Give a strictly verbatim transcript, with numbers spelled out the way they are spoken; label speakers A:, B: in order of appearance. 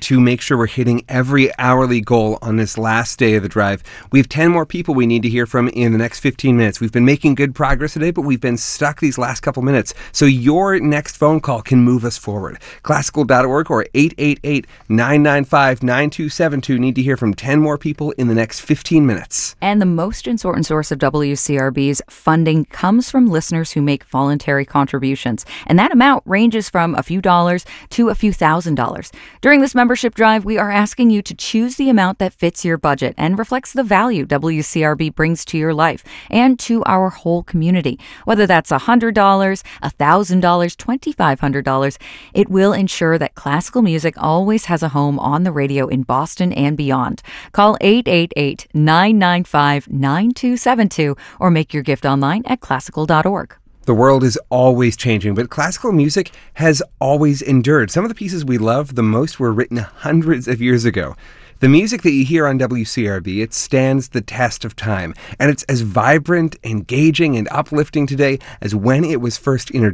A: to make sure we're hitting every hourly goal on this last day of the drive. We have ten more people we need to hear from in the next fifteen minutes. We've been making good progress today, but we've been stuck these last couple minutes. So your next phone call can move us forward. Classical dot org or eight eight eight, nine nine five, nine two seven two. Need to hear from ten more people in the next fifteen minutes.
B: And the most important source of W C R B's funding comes from listeners who make voluntary contributions. And that amount ranges from a few dollars to a few thousand dollars. During this membership drive, we are asking you to choose the amount that fits your budget and reflects the value W C R B brings to your life and to our whole community. Whether that's one hundred dollars, one thousand dollars, two thousand five hundred dollars, it will ensure that classical music always has a home on the radio in Boston and beyond. Call eight eight eight, nine nine five, nine two seven two or make your gift online at classical dot org.
A: The world is always changing, but classical music has always endured. Some of the pieces we love the most were written hundreds of years ago. The music that you hear on W C R B, it stands the test of time, and it's as vibrant, engaging, and uplifting today as when it was first introduced.